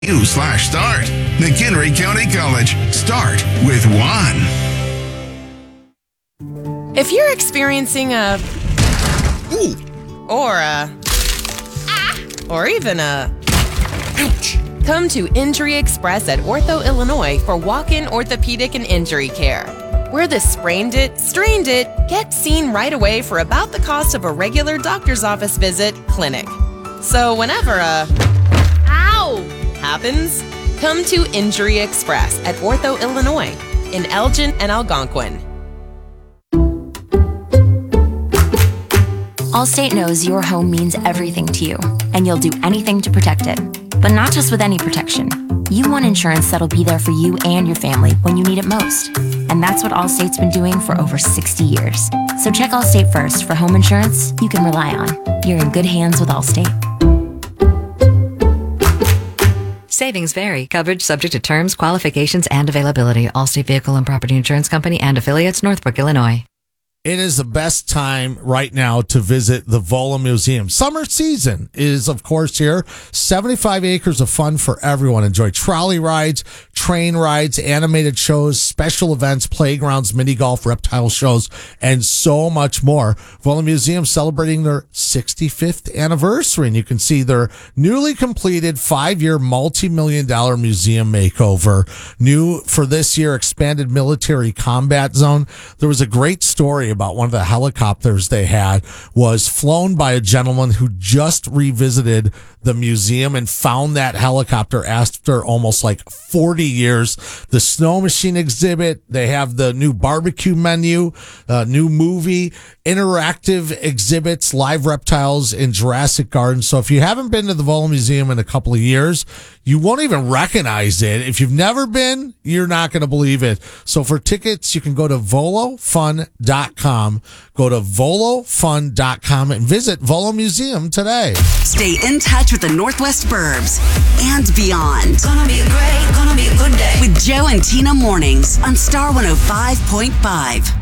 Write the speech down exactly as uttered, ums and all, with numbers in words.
U slash start. McHenry County College. Start with one. If you're experiencing a Ooh. or a ah, or even a Ouch. come to Injury Express at Ortho, Illinois for walk-in orthopedic and injury care. Where the sprained it, strained it, get seen right away for about the cost of a regular doctor's office visit clinic. So whenever a ow happens, come to Injury Express at Ortho, Illinois in Elgin and Algonquin. Allstate knows your home means everything to you, and you'll do anything to protect it. But not just with any protection. You want insurance that'll be there for you and your family when you need it most. And that's what Allstate's been doing for over sixty years. So check Allstate first for home insurance you can rely on. You're in good hands with Allstate. Savings vary. Coverage subject to terms, qualifications, and availability. Allstate Vehicle and Property Insurance Company and affiliates, Northbrook, Illinois. It is the best time right now to visit the Vola Museum. Summer season is, of course, here. seventy-five acres of fun for everyone. Enjoy trolley rides, train rides, animated shows, special events, playgrounds, mini golf, reptile shows, and so much more. Vola Museum celebrating their sixty-fifth anniversary, and you can see their newly completed five-year multi-million dollar museum makeover. New for this year, expanded military combat zone. There was a great story about one of the helicopters they had was flown by a gentleman who just revisited the museum and found that helicopter after almost like forty years. The snow machine exhibit, they have the new barbecue menu, uh, new movie, interactive exhibits, live reptiles in Jurassic Garden. So if you haven't been to the Vola Museum in a couple of years, you won't even recognize it. If you've never been, you're not going to believe it. So for tickets, you can go to volo fun dot com. Go to volo fun dot com and visit Vola Museum today. Stay in touch with the Northwest Burbs and beyond. Gonna be a great, gonna be a good day. With Joe and Tina mornings on Star one oh five point five.